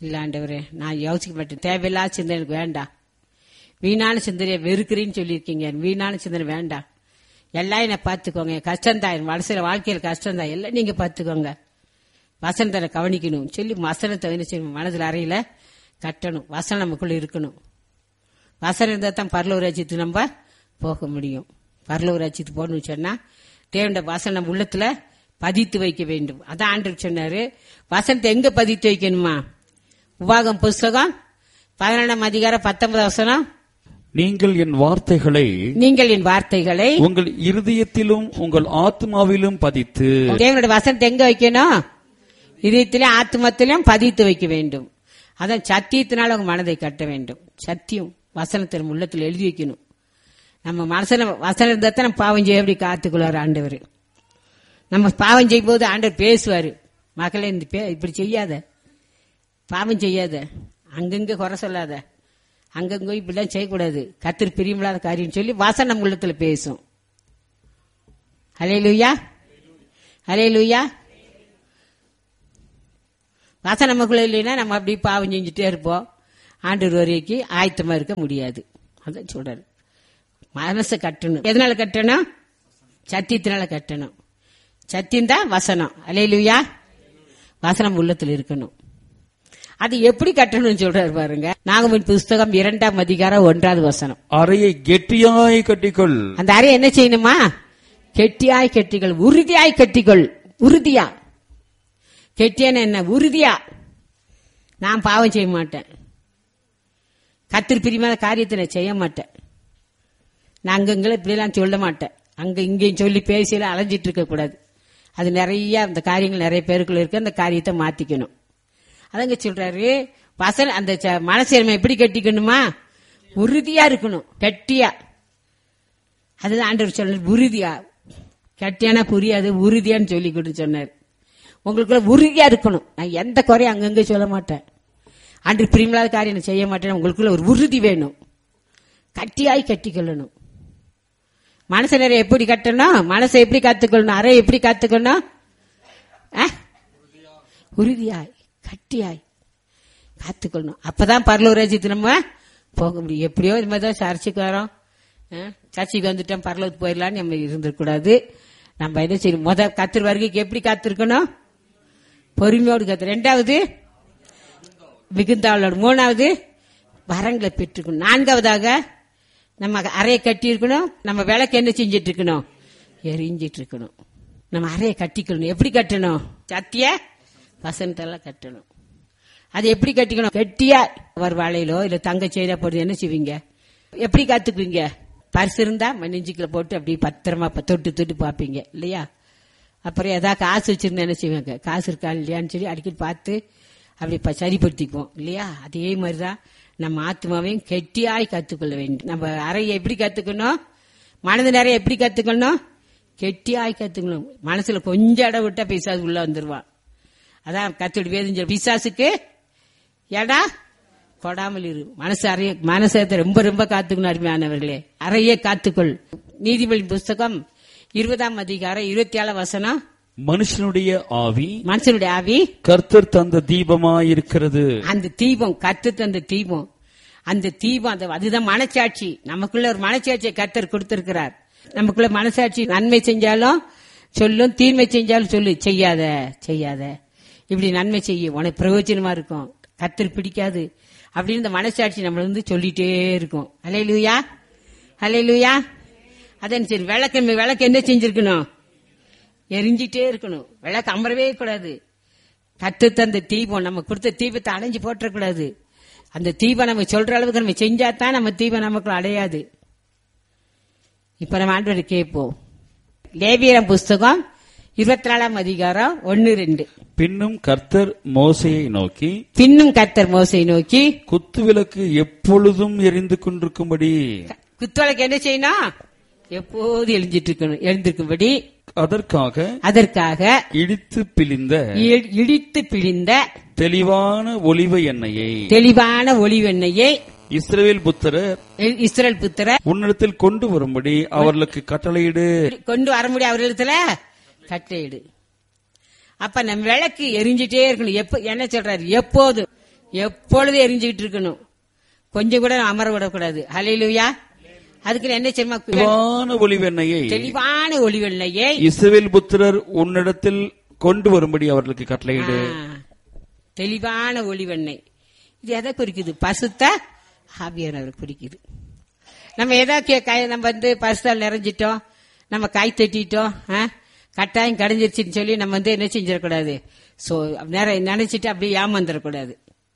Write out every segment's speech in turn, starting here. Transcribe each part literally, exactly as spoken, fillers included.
இல்ல ஆண்டவரே, நான் யோசிக்க மாட்டேன். தேவையில்லாத சிந்தனை எனக்கு வேண்டாம். வீணான சிந்தனையை வெறுக்கிறேன்னு சொல்லியிருக்கீங்க. வீணான சிந்தனை வேண்டாம். எல்லாம் என்ன பார்த்துக்கோங்க. கஷ்டம்தான், என் மனசுல வாழ்க்கையில் கஷ்டம்தான், எல்லாம் நீங்க பார்த்துக்கோங்க. வசனத்தை கவனிக்கணும் சொல்லி வசனத்தை என்ன செய்யணும், மனதில் அறையில கட்டணும். வசனம் நமக்குள்ள இருக்கணும். வசனம் இருந்தால் தான் பரலோக ராஜ்யத்துக்கு நம்ம போக முடியும். பரலோக ராஜ்யத்துக்கு போகணும்னு சொன்னா தேவனுடைய வசனம் நம்ம உள்ளத்துல பதித்து வைக்க வேண்டும். அதான் ஆண்டவர் சொன்னாரு. வசனத்தை எங்க பதித்து வைக்கணுமா? உபாகம் புஸ்தகம் பதினொன்றாம் அதிகாரம் பத்தொன்பது வசனம், நீங்கள் என் வார்த்தைகளை நீங்கள் என் வார்த்தைகளை உங்கள் இருதயத்திலும் உங்கள் ஆத்மாவிலும் பதித்து. தேவனுடைய வசனத்தை எங்க வைக்கணும்? இதயத்திலும் ஆத்மத்திலும் பதித்து வைக்க வேண்டும். அதான் சத்தியத்தினால உங்க மனதை கட்ட வேண்டும். சத்தியம் வசனத்தின் உள்ளத்தில் எழுதி வைக்கணும். நம்ம மனசுல வசனம் இருந்தா தான் நம்ம பாவம் செய்ய எப்படி காத்துக்கொள்வார் ஆண்டவர். நம்ம பாவம் செய்யும் போது ஆண்டவர் பேசுவாரு, மகளே இப்படி செய்யாத, பாவம் செய்யாத, அங்கங்க குறை சொல்லாத, அங்கங்க இப்படிலாம் செய்யக்கூடாது, கர்த்தர் பிரியமில்லாத காரியம் சொல்லி வசனம் உள்ளத்துல பேசும். ஹல்லேலூயா, ஹல்லேலூயா. வசனம் நமக்குள்ள இல்லைன்னா நம்ம அப்படி பாவம் செஞ்சுட்டே இருப்போம். ஆண்டவர் வரைக்கும் ஆயத்தமா இருக்க முடியாது. அதான் சொல்றாரு, மனசை கட்டணும். எதனால கட்டணும்? சத்தியத்தினால கட்டணும். சத்தியம் தான் வசனம். ஹல்லேலூயா. வசனம் உள்ளத்தில் இருக்கணும். அது எப்படி கட்டணும்னு சொல்றாரு பாருங்க. நாகமணி புஸ்தகம் இரண்டாம் அதிகாரம் ஒன்றாவது வசனம், அறையை கெட்டியாய் கட்டிக்கொள். அந்த அறையை என்ன செய்யணுமா? கெட்டியாய் கட்டிக்கொள், உறுதியாய் கட்டிக்கொள். உறுதியா கெட்டியான என்ன? உறுதியா. நான் பாவம் செய்ய மாட்டேன், கர்த்தர் பிரியமான காரியத்தை நான் செய்ய மாட்டேன், நான் அங்கங்களை இப்படிலாம் சொல்ல மாட்டேன், அங்க இங்கேயும் சொல்லி பேசியெல்லாம் அலைஞ்சிட்டு இருக்க கூடாது. அது நிறைய அந்த காரியங்கள் நிறைய பேருக்குள்ள இருக்கு. அந்த காரியத்தை மாத்திக்கணும். அதங்க சொல்றாரு வசன அந்த மனசேர்மை எப்படி கட்டிக்கணுமா? உறுதியா இருக்கணும், கட்டியா. அதுதான் ஆண்டவர் சொன்னார், உறுதியா. கட்டியானா புரியாது, உறுதியான்னு சொல்லி கொண்டு சொன்னார். உங்களுக்குள்ள உறுதியா இருக்கணும். நான் எந்த குறையும் அங்கங்க சொல்ல மாட்டேன், ஆண்டு பிரியமில்லாத காரியம் செய்ய மாட்டேன். உங்களுக்குள்ள ஒரு உறுதி வேணும். கட்டியாய் கட்டிக்கொள்ளணும். மனசை நிறைய எப்படி கட்டணும்? மனசை எப்படி காத்துக்கொள்ளணும்? அறை எப்படி காத்துக்கணும்? உறுதியாய் கட்டியாய் காத்துக்கொள்ளணும். அப்பதான் பரலோக ராஜ்யத்துக்கு நம்ம போக முடியும். எப்படியோ இது மாதிரி தான் சர்ச்சைக்கு வரோம், சர்ச்சைக்கு வந்துட்டோம், பரலோகத்துக்கு போயிடலான்னு நம்ம இருந்துடக்கூடாது. நம்ம என்ன செய்யணும்? முத கர்த்தர் வருகைக்கு எப்படி காத்திருக்கணும்? பொறுமையோடு காத்து. ரெண்டாவது மிகுந்தாவளோடு. மூணாவது வரங்களை பெற்றுக்கணும். நான்காவதாக நம்ம அறையை கட்டி இருக்கணும். நம்ம விளக்கு என்ன செஞ்சிட்டு இருக்கணும்? எரிஞ்சிட்டு இருக்கணும். நம்ம அறையை கட்டிக்கணும். எப்படி கட்டணும்? சத்திய வசனத்தெல்லாம் கட்டணும். அது எப்படி கட்டிக்கணும்? கெட்டியா ஒரு வாழையிலோ இல்ல தங்க செய்தா போட்டு என்ன செய்வீங்க? எப்படி காத்துக்குவீங்க? பரிசு இருந்தா நெஞ்சுக்குள்ள போட்டு அப்படி பத்திரமா தொட்டு தொட்டு பாப்பீங்க இல்லையா? அப்புறம் ஏதாவது காசு வச்சிருந்தா என்ன செய்வாங்க? காசு இருக்கா இல்லையான்னு சொல்லி அடிக்கடி பார்த்து அப்படி சரிப்படுத்திக்குவோம் இல்லையா? அதே மாதிரிதான் நம்ம ஆத்மாவையும் கெட்டியாய் கத்துக்கொள்ள வேண்டும். நம்ம அறையை எப்படி கத்துக்கணும்? மனது நிறைய எப்படி கத்துக்கணும்? கெட்டியாய் கத்துக்கணும். மனசுல கொஞ்சம் இடம் விட்டா பிசாசு உள்ள வந்துருவான். அதான் கர்த்தருடைய வேதம், பிசாசுக்கு ஏடா கொடாமல் இரு. மனசு அறைய மனசத்தை ரொம்ப ரொம்ப காத்துக்கணும். அருமையானவர்களே, அறையே காத்துக்கொள். நீதிமொழி புஸ்தகம் இருபதாம் அதிகாரம் இருபத்தி ஏழு வசனம், மனுஷனுடைய ஆவி மனுஷனுடைய ஆவி கர்த்தர் தந்த தீபமாயிருக்கிறது. அந்த தீபம் கர்த்தர் தந்த தீபம், அந்த தீபம் அந்த அதுதான் மனச்சாட்சி. நமக்குள்ள ஒரு மனச்சாட்சியை கர்த்தர் கொடுத்திருக்கிறார். நமக்குள்ள மனசாட்சி நன்மை செஞ்சாலும் சொல்லும், தீன்மை செஞ்சாலும் சொல்லு, செய்யாத செய்யாத, இப்படி நன்மை செய்ய உனக்கு பிரயோஜனமா இருக்கும், கர்த்தர் பிடிக்காது அப்படின்னு இந்த மனசாட்சி நம்மள வந்து சொல்லிட்டே இருக்கும். ஹல்லேலூயா, ஹல்லேலூயா. அதான் சரி. விளக்கு விளக்கு என்ன செஞ்சிருக்கணும்? எரிஞ்சிட்டே இருக்கணும். விளக்கு அமரவே கூடாது. கத்து தந்த தீபம், நம்ம கொடுத்த தீபத்தை அடைஞ்சு போட்டக்கூடாது. அந்த தீபம் நம்ம சொல்ற அளவுக்கு நம்ம செஞ்சாதான் நம்ம தீபம் நமக்கு அடையாது. இப்ப நம்ம ஆண்டவரை கேட்போம். லேவியர் புஸ்தகம் இருபத்தி நாலாம் அதிகாரம் ஒன்னு ரெண்டு. பின்னும் கர்த்தர் மோசையை நோக்கி பின்னும் கர்த்தர் மோசையை நோக்கி குத்து விளக்கு எப்பொழுதும் எரிந்து கொண்டிருக்கும்படி. குத்துவிளக்கு என்ன செய்யணும்? எப்போது எரிஞ்சிட்டு இருக்கணும், எழுந்திருக்கும்படி. அதற்காக அதற்காக இடித்து பிழிந்த இடித்து பிழிந்த தெளிவான ஒலிவ எண்ணெயை தெளிவான ஒலிவ எண்ணெயை இஸ்ரவேல் புத்திரர் இஸ்ரவேல் புத்திரர் உன்னிடத்தில் கொண்டு வரும்படி அவர்களுக்கு கட்டளையிடு. கொண்டு வர முடியும் அவர்களிடத்துல கட்டளையிடு. அப்ப நம்ம விளக்கு எரிஞ்சிட்டே இருக்கணும். எப்ப என்ன சொல்றாரு? எப்போது எப்பொழுதும் எரிஞ்சுக்கிட்டு இருக்கணும். கொஞ்சம் கூட அமர விடக்கூடாது. ஹல்லேலூயா. அதுக்கு என்ன செய்யுமா? தெளிவான ஒளிவெண்ணையை தெளிவான ஒளிவெண்ணையை இஸ்ரவேல் புத்திரர் உன்னிடத்தில் கொண்டு வரும்படி அவர்களுக்கு கட்டளையிடு. தெளிவான ஒளிவெண்ணெய் இது எதை குறிக்குது? பசுத்த ஆவியானவர் குறிக்குது. நம்ம ஏதாவது நம்ம வந்து பரிசுத்தால் நிறைஞ்சிட்டோம், நம்ம கை தட்டிட்டோம், கட்டாயம் கடைஞ்சிருச்சுன்னு சொல்லி நம்ம வந்து என்ன செஞ்சிடக்கூடாது, நினைச்சிட்டு அப்படியே ஏமாந்துடக்கூடாது.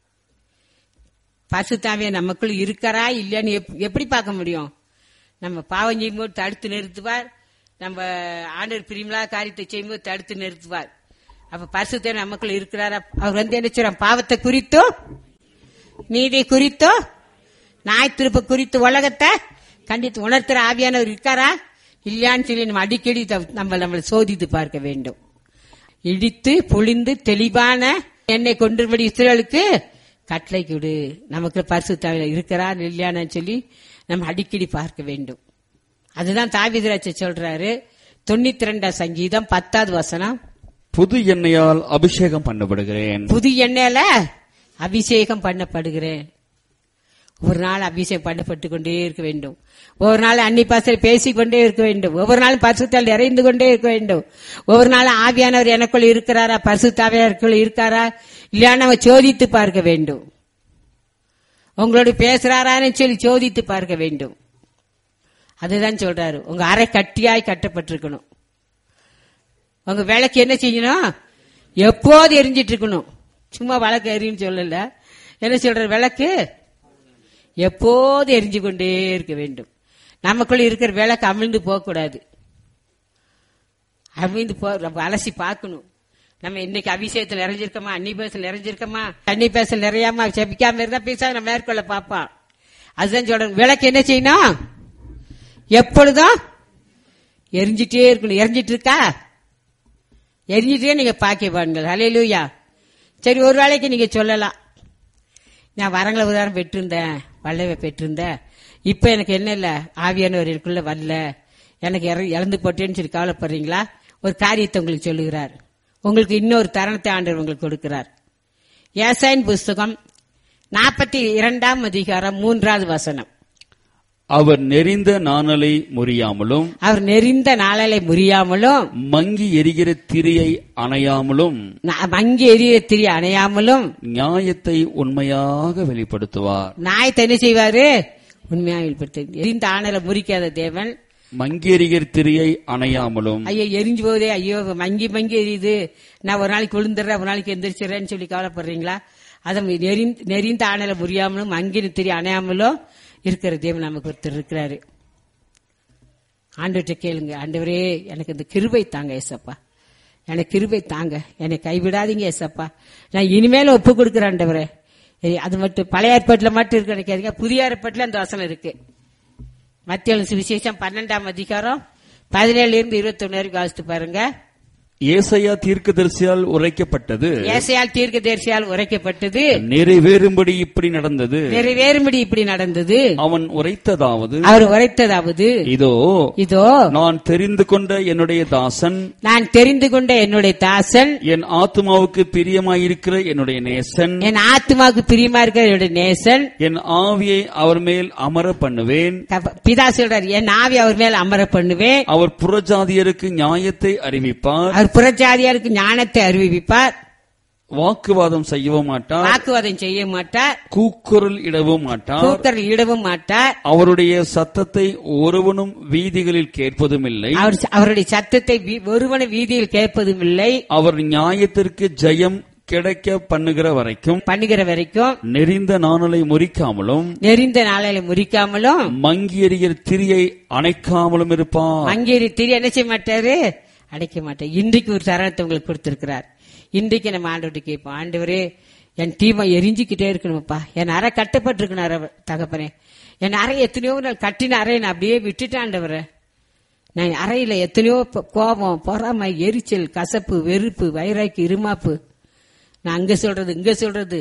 பரிசுத்தாவிய நமக்குள் இருக்கிறா இல்லையான்னு எப்படி பார்க்க முடியும்? நம்ம பாவம் செய்யும்போது தடுத்து நிறுத்துவார், நம்ம ஆண்டவர் பிரியமில்லாத காரியத்தை செய்யும்போது தடுத்து நிறுத்துவார். அப்ப பரிசுத்த நமக்குள்ள இருக்கிறாரா? அவர் வந்து என்ன செய்றார்? பாவத்தை குறித்தோ நீதி குறித்தோ நாய் திருப்ப குறித்து உலகத்தை கண்டித்து உணர்த்துற ஆவியானவர் இருக்காரா இல்லையான்னு சொல்லி நம்ம அடிக்கடி நம்ம நம்மளை சோதித்து பார்க்க வேண்டும். இடித்து பொழிந்து தெளிவான எண்ணெய் கொண்டுபடி இஸ்ரவேலுக்கு கட்டளை கொடு. நமக்கு பரிசுத்தாவில இருக்கிறார் இல்லையான்னு சொல்லி நம்ம அடிக்கடி பார்க்க வேண்டும். அதுதான் தாவீது சொல்றாரு. தொண்ணூத்தி ரெண்டாம் சங்கீதம் பத்தாவது வசனம், புது எண்ணெயால் அபிஷேகம் பண்ணப்படுகிறேன். புது எண்ணெயால அபிஷேகம் பண்ணப்படுகிறேன். ஒரு நாள் அபிஷேகம் பண்ணப்பட்டு கொண்டே இருக்க வேண்டும். ஒவ்வொரு நாள் அன்னி பாசல் பேசிக்கொண்டே இருக்க வேண்டும். ஒவ்வொரு நாளும் பரிசுத்தால் நிறைந்து கொண்டே இருக்க வேண்டும். ஒவ்வொரு நாளும் ஆவியானவர் எனக்குள்ள இருக்கிறாரா, பரிசுத்தாவியாருக்குள்ள இருக்காரா இல்லையா நம்ம சோதித்து பார்க்க வேண்டும். உங்களோட பேசுறாரான்னு சொல்லி சோதித்து பார்க்க வேண்டும். அதுதான் சொல்றாரு. உங்க அறை கட்டியாய் கட்டப்பட்டிருக்கணும். உங்க விளக்கு என்ன செய்யணும்? எப்போது எரிஞ்சிட்டு இருக்கணும். சும்மா விளக்கு எரியும் சொல்லல. என்ன சொல்ற? விளக்கு எப்போது எரிஞ்சு கொண்டே இருக்க வேண்டும். நமக்குள்ள இருக்கிற விளக்கு அமிழ்ந்து போக கூடாது. அமிழ்ந்து போ அலசி பார்க்கணும். நம்ம இன்னைக்கு அபிஷேகத்தில் நிறைஞ்சிருக்கோமா, அன்னி பேசல் நிறைஞ்சிருக்கோமா, அன்னி பேசல் நிறையாம செபிக்காம இருந்தா பேச நம்ம மேற்கொள்ள பார்ப்பான். அதுதான் சொல்றேன். விளக்கு என்ன செய்யணும்? எப்பொழுதும் எரிஞ்சிட்டே இருக்கணும். எரிஞ்சிட்டு இருக்கா? எரிஞ்சிட்டே நீங்க பாக்கியவான்கள். ஹல்லேலூயா. சரி, ஒரு வேளைக்கு நீங்க சொல்லலாம், நான் வரங்களை உதாரணம் பெற்றிருந்தேன், வல்லவை பெற்றிருந்தேன், இப்ப எனக்கு என்ன இல்ல, ஆவியானவர்களுக்குள்ள வரல, எனக்கு இழந்து போட்டேன்னு சொல்லி கவலைப்படுறீங்களா? ஒரு காரியத்தை உங்களுக்கு சொல்லுகிறார். உங்களுக்கு இன்னொரு தருணத்தை ஆண்டவர் உங்களுக்கு கொடுக்கிறார். ஏசாயின் புஸ்தகம் நாற்பத்தி இரண்டாம் அதிகாரம் மூன்றாவது வசனம். அவர் நெறிந்த நாணலை முறியாமலும் அவர் நெறிந்த நாளலை முறியாமலும் மங்கி எரிகிற திரியை அணையாமலும் மங்கி எரிகிற திரியை அணையாமலும் நியாயத்தை உண்மையாக வெளிப்படுத்துவார். நியாயத்தை என்ன செய்வாரு? உண்மையாக வெளிப்படுத்த. எரிந்த ஆணலை முறிக்காத தேவன் மங்கி எரிகிற திரியை அணையாமலும். ஐயோ எரிஞ்சு போதே, ஐயோ மங்கி மங்கி எரியுது, நான் ஒரு நாளைக்கு விழுந்துடுறேன், ஒரு நாளைக்கு எந்திரிச்சிடறேன்னு சொல்லி கவலைப்படுறீங்களா? அதை நெறிந்த ஆணலை முறியாமலும் மங்கின திரி அணையாமலும் இருக்கிற தேவன் நமக்கு ஒருத்தர் இருக்கிறாரு. ஆண்டவர்கிட்ட கேளுங்க, ஆண்டவரே எனக்கு இந்த கிருபை தாங்க ஏசப்பா, எனக்கு கிருபை தாங்க, என்னை கைவிடாதீங்க ஏசப்பா, நான் இனிமேல ஒப்பு கொடுக்கிறேன் ஆண்டவரே. அது மட்டும் பழைய ஏற்பாட்டில் மட்டும் இருக்க நினைக்காதீங்க, புதிய ஏற்பாட்டில் அந்த வசனம் இருக்கு. மத்திய சுவிசேஷம் பன்னெண்டாம் அதிகாரம் பதினேழுல இருந்து இருபத்தி ஒன்னு வரைக்கும் வாசித்து பாருங்க. ஏசாயா தீர்க்கதரிசியால் உரைக்கப்பட்டது, ஏசாயால் தீர்க்கதரிசியால் உரைக்கப்பட்டது நிறைவேறும்படி இப்படி நடந்தது, நிறைவேறும்படி இப்படி நடந்தது. அவன் உரைத்ததாவது, அவர் உரைத்ததாவது, இதோ இதோ நான் தெரிந்து கொண்ட என்னுடைய தாசன், நான் தெரிந்து கொண்ட என்னுடைய தாசன், என் ஆத்மாவுக்கு பிரியமாயிருக்கிற என்னுடைய நேசன், என் ஆத்மாவுக்கு பிரியமா இருக்கிற என்னுடைய நேசன், என் ஆவியை அவர் மேல் அமர பண்ணுவேன். பிதா சொல்றார், என் ஆவி அவர் மேல் அமர பண்ணுவேன். அவர் புறஜாதியருக்கு நியாயத்தை அறிவிப்பார், புறஜாதியாருக்கு ஞானத்தை அறிவிப்பார். வாக்குவாதம் செய்யவும் மாட்டார், வாக்குவாதம் செய்ய மாட்டார். கூக்குரல் இடவும் மாட்டார், கூக்குரல் இடவும் மாட்டார். அவருடைய சத்தத்தை ஒருவனும் வீதிகளில் கேட்பதும் இல்லை, அவருடைய சத்தத்தை ஒருவனும் வீதியில் கேட்பதும் இல்லை. அவர் நியாயத்திற்கு ஜெயம் கிடைக்க பண்ணுகிற வரைக்கும் பண்ணுகிற வரைக்கும் நெறிந்த நாணலை முறிக்காமலும் நெறிந்த நாளை முறிக்காமலும் மங்கி எறிகிற திரியை அணைக்காமலும் இருப்பார். மங்கி எறிகிற திரி என்ன செய்ய மாட்டாரு? அடைக்க மாட்டேன். இன்றைக்கு ஒரு தருணத்தை உங்களுக்கு கொடுத்திருக்கிறார். இன்றைக்கு நம்ம ஆண்டவர்கிட்ட கேட்போம், ஆண்டவரே என் தீமை எரிஞ்சுக்கிட்டே இருக்கணும்ப்பா, என் அறை கட்டப்பட்டிருக்கணும் தகப்பனே, என் அறை எத்தனையோ நாள் கட்டின அறை நான் அப்படியே விட்டுட்டேன் ஆண்டவரே, நான் அறையில எத்தனையோ கோபம், பொறாமை, எரிச்சல், கசப்பு, வெறுப்பு, வைராக்கி, இருமாப்பு, நான் அங்க சொல்றது இங்க சொல்றது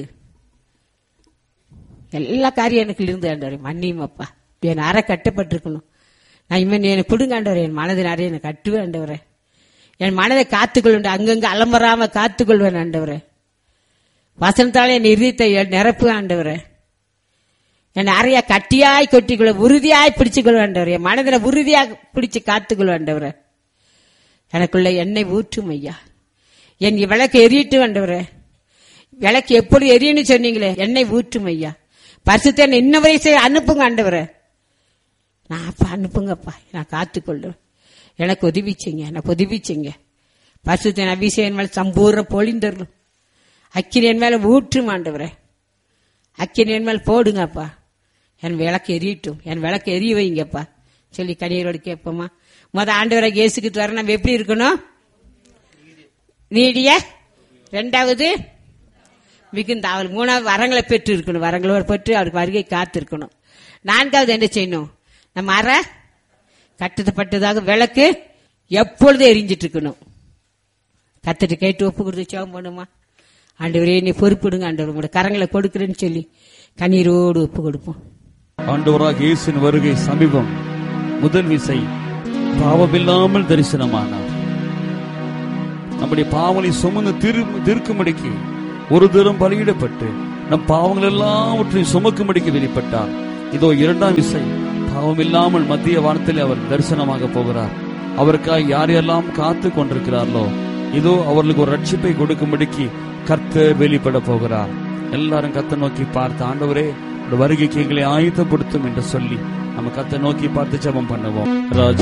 எல்லா காரியம் எனக்கு இருந்து ஆண்டவரே மன்னியுமப்பா, என் அறை கட்டப்பட்டிருக்கணும், நான் இவன் எனக்கு கொடுங்க ஆண்டவரே, என் மனதின் அறையை எனக்கு கட்டுவேன் ஆண்டவரே, என் மனதை காத்துக்கொள்ள, அங்கங்க அலம்பராம காத்துக்கொள்வேன் ஆண்டவரே. வசனத்தாலே என் இருதயத்தை நிரப்பு ஆண்டவரே. என் நிறைய கட்டியாய் கொட்டிக்கொள்ள உறுதியாய் பிடிச்சுக்கொள்ள ஆண்டவரே. என் மனதில உறுதியாக பிடிச்சு காத்துக்கொள்ள ஆண்டவரே. எனக்குள்ள எண்ணெய் ஊற்றும் ஐயா. என் விளக்கு எரியட்டு ஆண்டவரே. விளக்கு எப்படி எரியன்னு சொன்னீங்களே, எண்ணெய் ஊற்றும் ஐயா. பரிசுத்த இன்ன வரை அனுப்புங்க ஆண்டவரே. நான் அப்ப அனுப்புங்கப்பா, நான் காத்துக்கொள்றேன். எனக்கு உதவிச்சிங்க, எனக்கு உதவிச்சிங்க. பரிசுத்த அபிஷேகம் மேல சம்பூர்ண பொழிந்தரும். அக்கினி என் மேல ஊற்றும் ஆண்டவரே. அக்கினி என் மேல போடுங்கப்பா. என் விளக்கு எரியட்டும், என் விளக்கு எரிய வைங்கப்பா சொல்லி கண்ணீரோடு கேட்போமா. முத ஆண்டவரை இயேசுக்கு வர நம்ம எப்படி இருக்கணும்? நீடிய, ரெண்டாவது மிகுந்த அவள், மூணாவது வரங்களை பெற்று இருக்கணும். வரங்களோடு பெற்று அவருக்கு வருகை காத்து இருக்கணும். நான்காவது என்ன செய்யணும்? நம்ம அற கட்டுப்பட்டதாக விளக்கு எப்பொழுதும் எரிஞ்சிட்டு இருக்கணும். கத்துட்டு கேட்டு ஒப்பு கொடுத்து சேவம் பண்ணுமா. ஆண்டவரே நீ பொறுப்பிடுங்க ஆண்டவர், உங்களோட கரங்களை கொடுக்கிறேன்னு சொல்லி கண்ணீரோடு ஒப்பு கொடுப்போம். ஆண்டவராக இயேசுவின் வருகை சமீபம். முதல் விசை பாவமில்லாமல் தரிசனமானார். நம்முடைய பாவங்களை சுமந்து தீர்க்கும்படிக்கு ஒரு தூரம் பலியிடப்பட்டு நம் பாவங்கள் எல்லாவற்றையும் சுமக்கும்படிக்கு வெளிப்பட்டார். இதோ இரண்டாம் விசை பாவமில்லாமல் மத்திய வானத்தில் அவர் தரிசனமாக போகிறார். அவருக்காக யார் யாரெல்லாம் காத்து கொண்டிருக்கிறார்களோ இதோ அவர்களுக்கு ஒரு ரட்சிப்பை கொடுக்கும்படிக்கு கர்த்தர் வெளிப்பட போகிறார். எல்லாரும் கர்த்தரை நோக்கி பார்த்து, ஆண்டவரே வருகைக்கு எங்களை ஆயத்தப்படுத்தும் என்று சொல்லி நம்ம கர்த்தரை நோக்கி பார்த்து ஜெபம் பண்ணுவோம். ராஜா